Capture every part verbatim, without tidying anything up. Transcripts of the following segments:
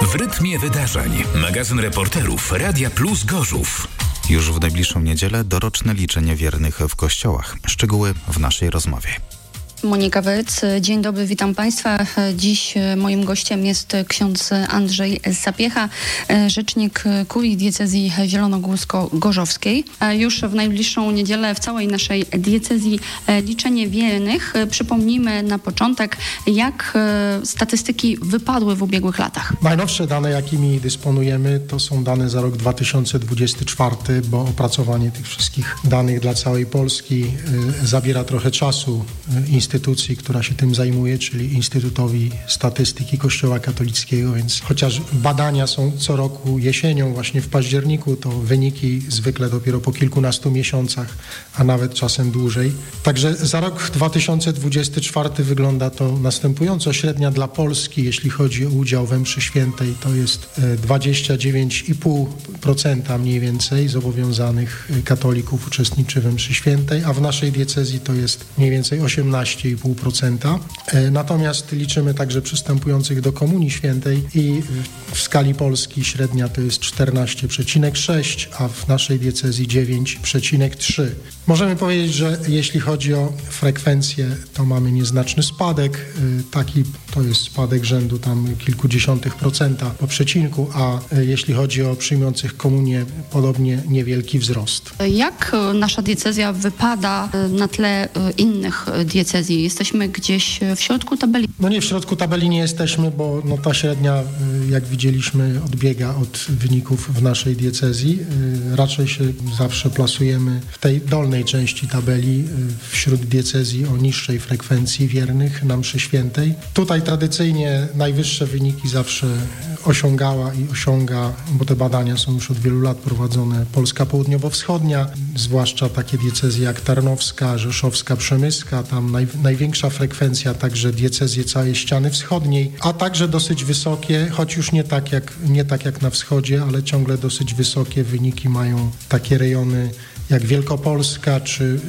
W rytmie wydarzeń. Magazyn reporterów Radia Plus Gorzów. Już w najbliższą niedzielę doroczne liczenie wiernych w kościołach. Szczegóły w naszej rozmowie. Monika Wyc, dzień dobry, witam Państwa. Dziś moim gościem jest ksiądz Andrzej Sapiecha, rzecznik kurii diecezji zielonogórsko-gorzowskiej. Już w najbliższą niedzielę w całej naszej diecezji liczenie wiernych. Przypomnijmy na początek, jak statystyki wypadły w ubiegłych latach. Najnowsze dane, jakimi dysponujemy, to są dane za rok dwa tysiące dwudziesty czwarty, bo opracowanie tych wszystkich danych dla całej Polski zabiera trochę czasu. Instytucji, która się tym zajmuje, czyli Instytutowi Statystyki Kościoła Katolickiego, więc chociaż badania są co roku jesienią, właśnie w październiku, to wyniki zwykle dopiero po kilkunastu miesiącach, a nawet czasem dłużej. Także za rok dwa tysiące dwudziesty czwarty wygląda to następująco. Średnia dla Polski, jeśli chodzi o udział we mszy świętej, to jest dwadzieścia dziewięć i pół procent mniej więcej zobowiązanych katolików uczestniczy we mszy świętej, a w naszej diecezji to jest mniej więcej osiemnaście i pół procent. Natomiast liczymy także przystępujących do Komunii Świętej i w skali Polski średnia to jest czternaście przecinek sześć, a w naszej diecezji dziewięć przecinek trzy. Możemy powiedzieć, że jeśli chodzi o frekwencję, to mamy nieznaczny spadek. Taki to jest spadek rzędu tam kilkudziesiątych procenta po przecinku, a jeśli chodzi o przyjmujących komunię, podobnie niewielki wzrost. Jak nasza diecezja wypada na tle innych diecezji? Jesteśmy gdzieś w środku tabeli? No nie, w środku tabeli nie jesteśmy, bo no ta średnia, jak widzieliśmy, odbiega od wyników w naszej diecezji. Raczej się zawsze plasujemy w tej dolnej części tabeli wśród diecezji o niższej frekwencji wiernych na mszy świętej. Tutaj tradycyjnie najwyższe wyniki zawsze osiągała i osiąga, bo te badania są już od wielu lat prowadzone, Polska Południowo-Wschodnia, zwłaszcza takie diecezje jak Tarnowska, Rzeszowska, Przemyska, tam naj, największa frekwencja, także diecezje całej ściany wschodniej, a także dosyć wysokie, choć już nie tak jak, nie tak jak na wschodzie, ale ciągle dosyć wysokie wyniki mają takie rejony jak Wielkopolska czy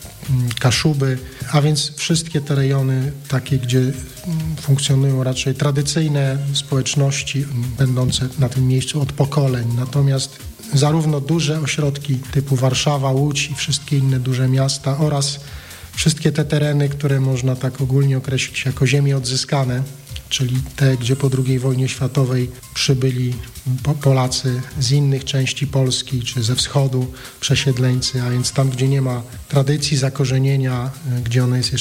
Kaszuby, a więc wszystkie te rejony takie, gdzie funkcjonują raczej tradycyjne społeczności będące na tym miejscu od pokoleń. Natomiast zarówno duże ośrodki typu Warszawa, Łódź i wszystkie inne duże miasta oraz wszystkie te tereny, które można tak ogólnie określić jako ziemie odzyskane, czyli te, gdzie po drugiej wojnie światowej przybyli Polacy z innych części Polski czy ze wschodu, przesiedleńcy, a więc tam, gdzie nie ma tradycji zakorzenienia, gdzie ona jest jeszcze